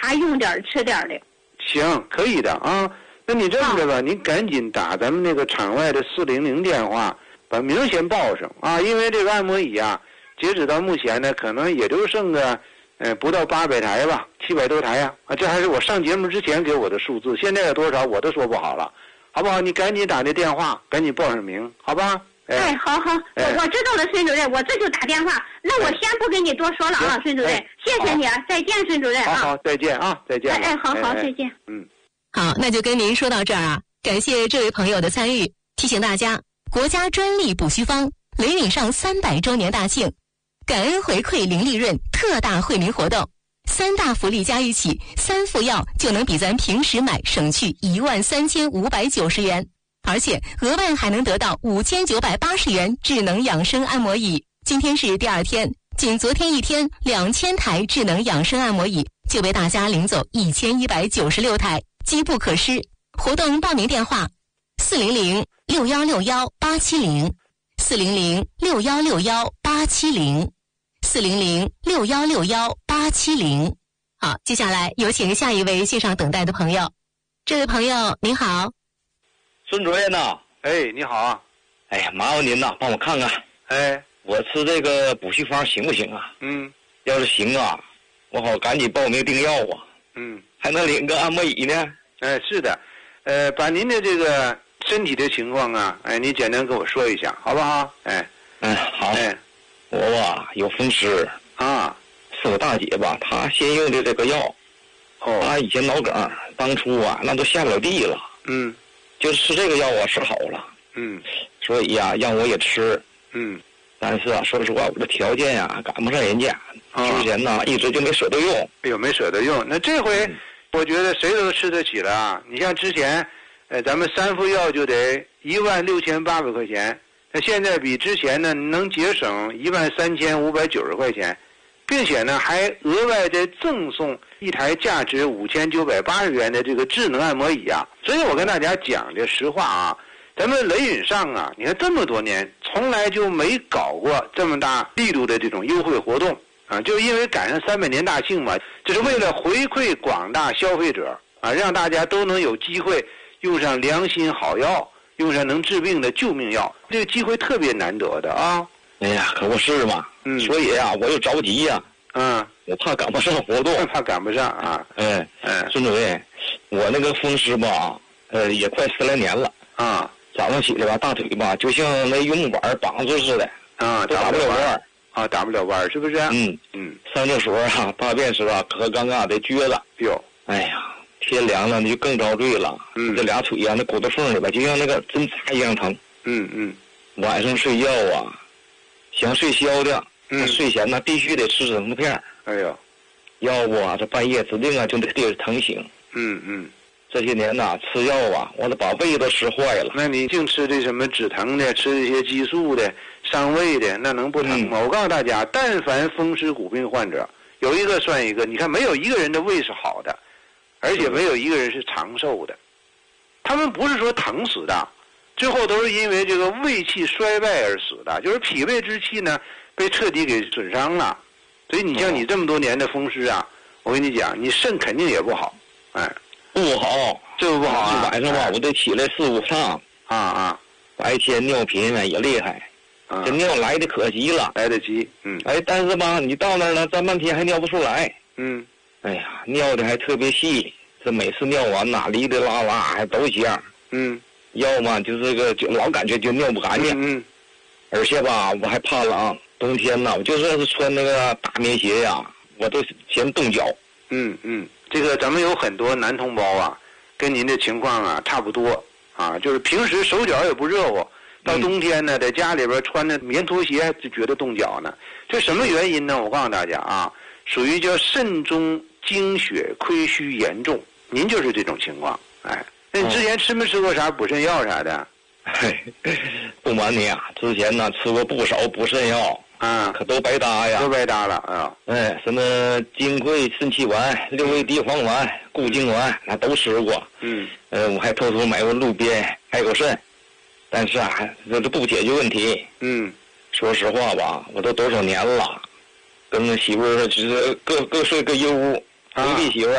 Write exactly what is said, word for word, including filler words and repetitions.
他用点吃点的。 行，可以的啊。那你这么着吧，啊、你赶紧打咱们那个场外的四零零电话，把名先报上啊。因为这个按摩椅啊，截止到目前呢，可能也就剩个呃不到八百台吧，七百多台呀、啊。啊，这还是我上节目之前给我的数字，现在有多少我都说不好了，好不好？你赶紧打这电话，赶紧报上名，好吧？哎， 哎好好， 哎、 我我知道了，孙主任，我这就打电话。那我先不跟你多说了啊，孙主任， 哎、 谢谢你啊，再见，孙主任啊。 好好，再见啊，再见。 哎哎，好好，再见。 嗯。 好，那就跟您说到这儿啊，感谢这位朋友的参与。提醒大家，国家专利补虚方雷允上三百周年大庆，感恩回馈零利润特大惠民活动，三大福利加一起，三副药就能比咱平时买省去一万三千五百九十元，而且额外还能得到五千九百八十元智能养生按摩椅。今天是第二天，仅昨天一天，两千台智能养生按摩椅就被大家领走一千一百九十六台。机不可失。活动报名电话：四零零六幺六幺八七零，四零零六幺六幺八七零，四零零六幺六幺八七零。好，接下来有请下一位线上等待的朋友。这位朋友您好， 孙主任呐， 哎，你好啊， 哎呀，麻烦您呐，帮我看看， 哎， 我吃这个补虚方行不行啊？ 嗯， 要是行啊，我好赶紧报名订药啊。 嗯。 还能领个按摩椅呢？ 哎，是的，呃，把您的这个身体的情况啊，哎，你简单跟我说一下，好不好？哎， 嗯，好。 哎， 我吧有风湿啊， 是我大姐吧，她先用的这个药， 哦， 她以前脑梗，当初啊那都下不了地了， 嗯， 就吃这个药啊吃好了， 嗯， 所以呀、啊、让我也吃， 嗯， 但是啊说实话我的条件呀、啊、赶不上人家， 啊、 之前呢一直就没舍得用， 哎呦没舍得用，那这回。嗯，我觉得谁都吃得起了啊！你像之前，呃，咱们三副药就得一万六千八百块钱，那现在比之前呢能节省一万三千五百九十块钱，并且呢还额外再赠送一台价值五千九百八十元的这个智能按摩椅啊！所以我跟大家讲这实话啊，咱们雷允上啊，你看这么多年从来就没搞过这么大力度的这种优惠活动。啊，就是因为赶上三百年大庆嘛，这是为了回馈广大消费者啊，让大家都能有机会用上良心好药，用上能治病的救命药，这个机会特别难得的啊。 哎呀，可不是嘛， 嗯， 所以呀、啊，我又着急呀、 啊，嗯， 我怕赶不上活动， 怕赶不上啊。 哎， 哎， 孙主任，我那个风湿吧，呃，也快十来年了啊， 早上起来吧，大腿吧，就像那榆木板绑住似的， 啊， 打不了弯。 啊，打不了弯是不是？ 嗯嗯， 上厕所啊，大便时啊，可尴尬的撅着。 哟， 哎呀，天凉了，你就更遭罪了。 嗯， 这俩腿啊，那骨头缝里吧，就像那个针扎一样疼。 嗯嗯， 晚上睡觉啊，想睡消的， 嗯， 睡前呢必须得吃止疼片。 哎呦， 要不啊，这半夜指定啊就得得疼醒。 嗯嗯。 这些年呐、啊，吃药啊，我都把胃都吃坏了。 那你净吃这什么止疼的，吃这些激素的、伤胃的，那能不疼吗？嗯、我告诉大家，但凡风湿骨病患者，有一个算一个。你看，没有一个人的胃是好的，而且没有一个人是长寿的。他们不是说疼死的，最后都是因为这个胃气衰败而死的，就是脾胃之气呢被彻底给损伤了。所以你像你这么多年的风湿啊，我跟你讲，你肾肯定也不好，哎。 不好， 这不好啊！ 晚上吧，我得起来四五趟啊啊！ 白天尿频啊也厉害， 啊、 这尿来的可急了， 来得急，嗯。 哎，但是吧，你到那儿了，站半天还尿不出来， 嗯。 哎呀，尿的还特别细，这每次尿完呐，哩哩啦啦还都一样。 嗯。 要么就这个就老感觉就尿不干净。 嗯。 而且吧，我还怕冷，冬天呐，我就算是穿那个大棉鞋呀，我都嫌冻脚。 嗯嗯。这个咱们有很多男同胞啊，跟您的情况啊差不多啊，就是平时手脚也不热乎，到冬天呢，在家里边穿着棉拖鞋就觉得冻脚呢。这什么原因呢？我告诉大家啊，属于叫肾中精血亏虚严重，您就是这种情况。哎，那你之前吃没吃过啥补肾药啥的？ 哎，不瞒你啊，之前呢吃过不少补肾药。 啊， 可都白搭呀！ 都白搭了啊！ 哎，什么金匮肾气丸、六味地黄丸、固精丸，那都吃过。 嗯， 呃，我还偷偷买过鹿鞭，还有肾，但是啊，这都不解决问题。 嗯， 说实话吧，我都多少年了，跟媳妇儿就是各各睡各一屋，回弟媳妇儿。